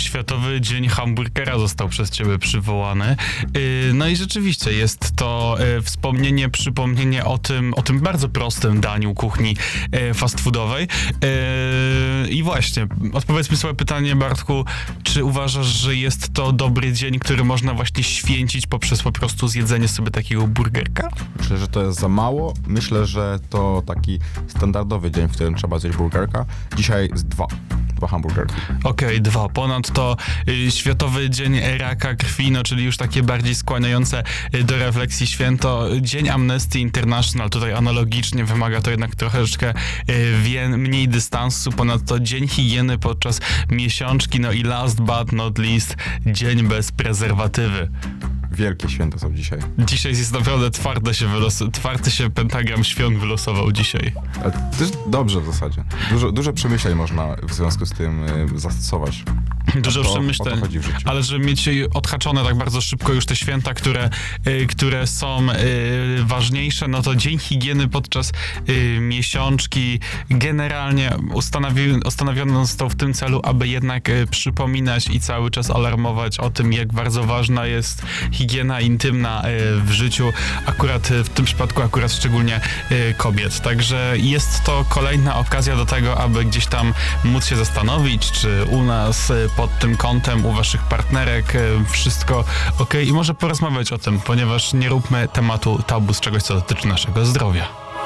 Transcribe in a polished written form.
Światowy Dzień Hamburgera został przez ciebie przywołany. No i rzeczywiście jest to wspomnienie, przypomnienie o tym bardzo prostym daniu kuchni fast foodowej. I właśnie, odpowiedz mi sobie pytanie, Bartku, czy uważasz, że jest to dobry dzień, który można właśnie święcić poprzez po prostu zjedzenie sobie takiego burgerka? Myślę, że to jest za mało. Myślę, że to taki standardowy dzień, w którym trzeba zjeść burgerka. Dzisiaj z dwa hamburgerki. Okej, 2. Ponadto Światowy Dzień Raka Krwi, no czyli już takie bardziej skłaniające do refleksji święto. Dzień Amnesty International, tutaj analogicznie wymaga to jednak troszeczkę mniej dystansu. Ponadto Dzień Higieny podczas miesiączki, no i last but not least, Dzień bez prezerwatywy. Wielkie święta są dzisiaj. Dzisiaj jest naprawdę twardy się pentagram świąt wylosował dzisiaj. Ale to jest dobrze w zasadzie. Dużo przemyśleń można w związku z tym zastosować. Dużo przemyśleń, o to chodzi w życiu. ale żeby mieć odhaczone tak bardzo szybko już te święta, które są ważniejsze, no to Dzień Higieny podczas miesiączki generalnie ustanowiony został w tym celu, aby jednak przypominać i cały czas alarmować o tym, jak bardzo ważna jest higiena intymna w życiu, akurat w tym przypadku szczególnie kobiet. Także jest to kolejna okazja do tego, aby gdzieś tam móc się zastanowić, czy u nas pod tym kątem, u waszych partnerek wszystko okej i może porozmawiać o tym, ponieważ nie róbmy tematu tabu z czegoś, co dotyczy naszego zdrowia.